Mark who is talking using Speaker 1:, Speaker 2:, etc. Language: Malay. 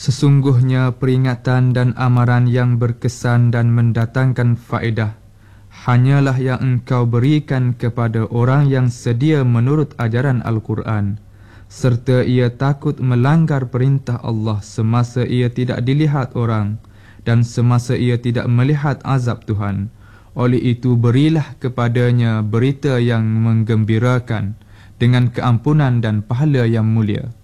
Speaker 1: Sesungguhnya peringatan dan amaran yang berkesan dan mendatangkan faedah hanyalah yang engkau berikan kepada orang yang sedia menurut ajaran Al-Quran, serta ia takut melanggar perintah Allah semasa ia tidak dilihat orang dan semasa ia tidak melihat azab Tuhan. Oleh itu berilah kepadanya berita yang menggembirakan dengan keampunan dan pahala yang mulia.